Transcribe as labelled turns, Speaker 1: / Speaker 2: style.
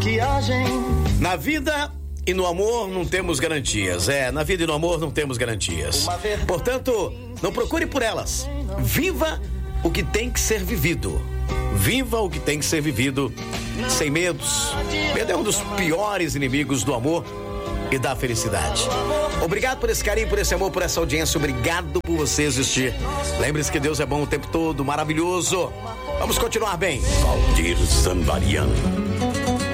Speaker 1: Na vida e no amor não temos garantias. Na vida e no amor não temos garantias. Portanto, não procure por elas. Viva o que tem que ser vivido. Viva o que tem que ser vivido sem medos. Medo é um dos piores inimigos do amor e da felicidade. Obrigado por esse carinho, por esse amor, por essa audiência. Obrigado por você existir. Lembre-se que Deus é bom o tempo todo, maravilhoso. Vamos continuar bem.
Speaker 2: Valdir Zanvarian.